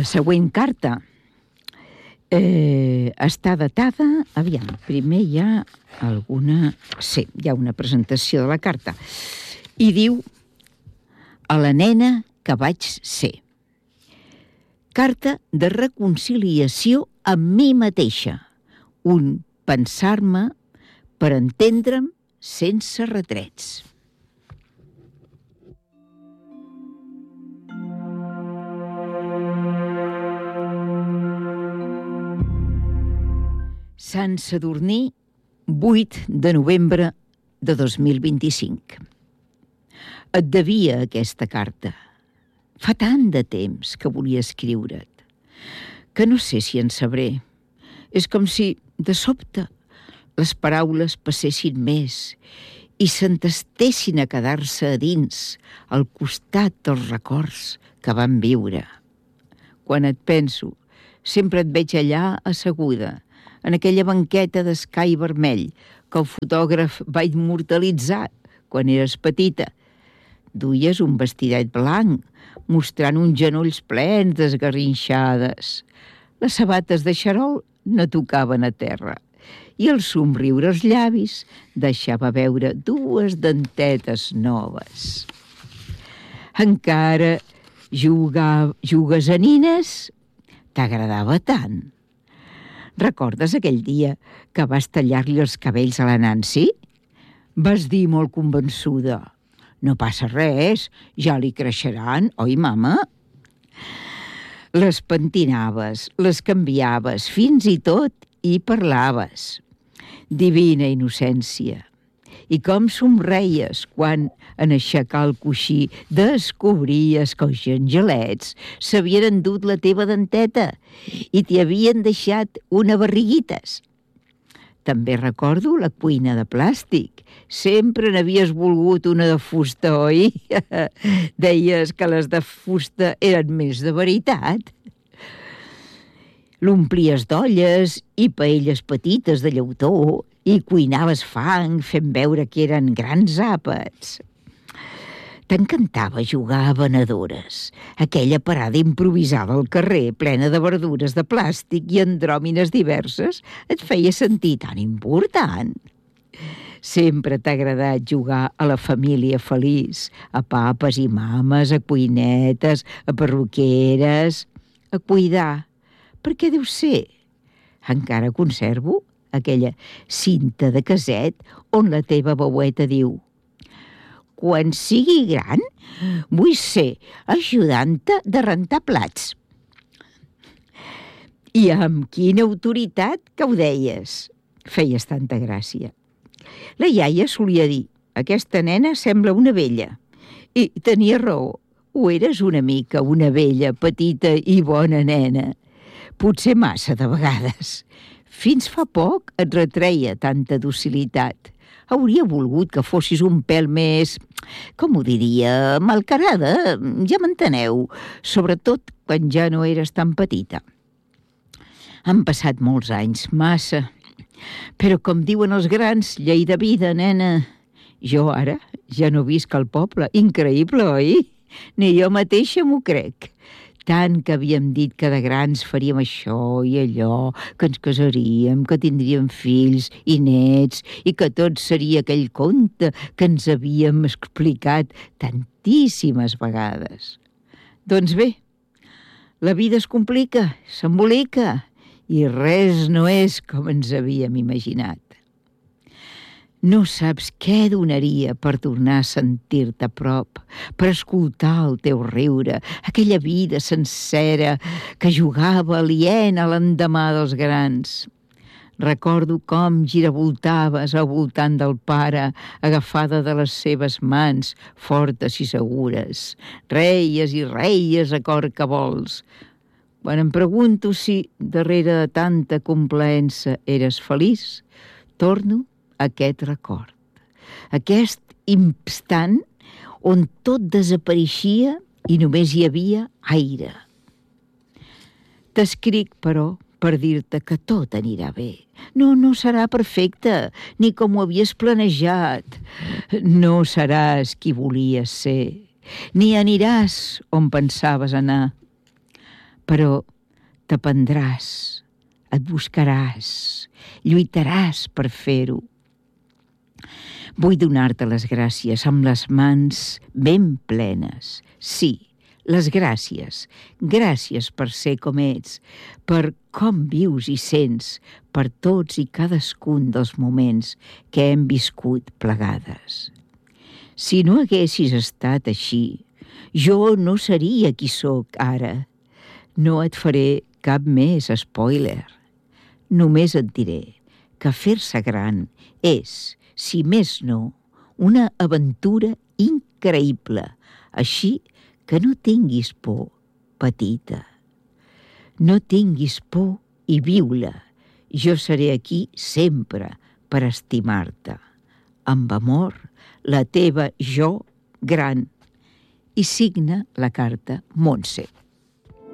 següent carta està datada... Aviam, primer hi ha alguna... Sí, hi ha una presentació de la carta. I diu: a la nena que vaig ser. Carta de reconciliació amb mi mateixa. Un pensar-me per entendre'm sense retrets. Sant Sadurní, 8 de novembre de 2025. Et devia aquesta carta. Fa tant de temps que volia escriure't, que no sé si en sabré. És com si, de sobte, les paraules passessin més i s'entestessin a quedar-se a dins, al costat dels records que vam viure. Quan et penso, sempre et veig allà asseguda, en aquella banqueta d'escai vermell que el fotògraf va immortalitzar quan eres petita. Duies un vestidet blanc, mostrant uns genolls plens d'esgarrinxades. Les sabates de xarol no tocaven a terra i el somriure als llavis deixava veure 2 dentetes noves. Encara jugues a nines? T'agradava tant. Recordes aquell dia que vas tallar-li els cabells a la Nancy? Vas dir molt convençuda: no passa res, ja li creixeran, oi, mama? Les pentinaves, les canviaves, fins i tot hi parlaves. Divina innocència. I com somreies quan, en aixecar el coixí, descobries que els angelets s'havien endut la teva denteta i t'hi havien deixat una barriguites. També recordo la cuina de plàstic. Sempre n'havies volgut una de fusta, oi? Deies que les de fusta eren més de veritat. L'omplies d'olles i paelles petites de llautó i cuinaves fang fent veure que eren grans àpats. T'encantava jugar a venedores. Aquella parada improvisada al carrer, plena de verdures de plàstic i andròmines diverses, et feia sentir tan important. Sempre t'ha agradat jugar a la família feliç, a papes i mames, a cuinetes, a perruqueres, a cuidar. Per què deu ser? Encara conservo aquella cinta de caset on la teva veueta diu: quan sigui gran, vull ser ajudant-te de rentar plats. I amb quina autoritat que ho deies. Feies tanta gràcia. La iaia solia dir: aquesta nena sembla una vella. I tenia raó. Ho eres una mica, una vella, petita i bona nena. Potser massa de vegades. Fins fa poc et retreia tanta docilitat. Hauria volgut que fossis un pèl més, com ho diria, malcarada, ja m'enteneu, sobretot quan ja no eres tan petita. Han passat molts anys, massa, però com diuen els grans, llei de vida, nena. Jo ara ja no visc al poble, increïble, oi? Ni jo mateixa m'ho crec. Tant que havíem dit que de grans faríem això i allò, que ens casaríem, que tindríem fills i nets i que tot seria aquell conte que ens havíem explicat tantíssimes vegades. Doncs bé, la vida es complica, s'embolica i res no és com ens havíem imaginat. No saps què donaria per tornar a sentir-te a prop, per escoltar el teu riure, aquella vida sencera que jugava aliena l'endemà dels grans. Recordo com giravoltaves al voltant del pare, agafada de les seves mans, fortes i segures. Reies i reies a cor que vols. Quan em pregunto si, darrere de tanta complaença, eres feliç, torno aquest record, aquest instant on tot desapareixia i només hi havia aire. T'escric, però, per dir-te que tot anirà bé. No serà perfecte, ni com ho havies planejat. No seràs qui volies ser, ni aniràs on pensaves anar. però t'aprendràs, et buscaràs, lluitaràs per fer-ho. Vull donar-te les gràcies amb les mans ben plenes. Sí, les gràcies. Gràcies per ser com ets, per com vius i sents, per tots i cadascun dels moments que hem viscut plegades. Si no haguessis estat així, jo no seria qui sóc ara. No et faré cap més spoiler. Només et diré que fer-se gran és, si més no, una aventura increïble. Així que no tinguis por, petita. No tinguis por i viu-la. Jo seré aquí sempre per estimar-te. Amb amor, la teva Jo gran. I signa la carta Montse.